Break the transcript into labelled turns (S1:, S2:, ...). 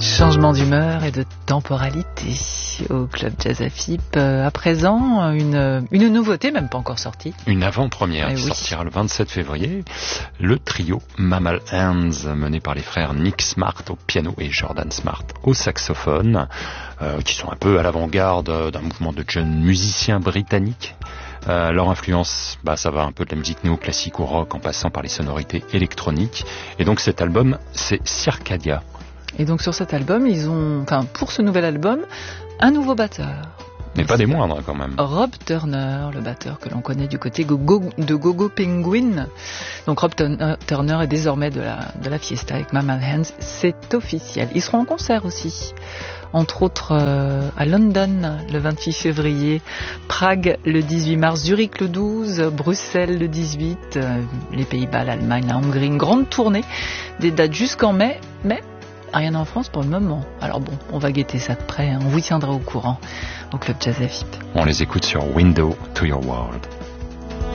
S1: Changement d'humeur et de temporalité au Club Jazz AFIP. À présent, une nouveauté, même pas encore sortie.
S2: Une avant-première qui sortira le 27 février. Le trio Mammal Hands, mené par les frères Nick Smart au piano et Jordan Smart au saxophone, qui sont un peu à l'avant-garde d'un mouvement de jeunes musiciens britanniques. Leur influence, ça va un peu de la musique néoclassique au rock en passant par les sonorités électroniques. Et donc cet album, c'est Circadia.
S1: Et donc sur cet album, pour ce nouvel album, un nouveau batteur.
S2: Mais pas des moindres quand même.
S1: Rob Turner, le batteur que l'on connaît du côté de Gogo Penguin. Donc Rob Turner est désormais de la Fiesta avec Mammal Hands, c'est officiel. Ils seront en concert aussi, entre autres à London le 28 février, Prague le 18 mars, Zurich le 12, Bruxelles le 18, les Pays-Bas, l'Allemagne, la Hongrie. Une grande tournée, des dates jusqu'en mai, mais rien en France pour le moment. Alors bon, on va guetter ça de près, on vous tiendra au courant au Club Jazz AFIP.
S2: On les écoute sur Window to Your World.